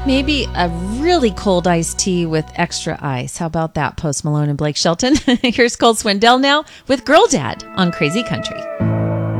Maybe a really cold iced tea with extra ice. How about that, Post Malone and Blake Shelton? Here's Colt Swindell now with Girl Dad on Crazy Country.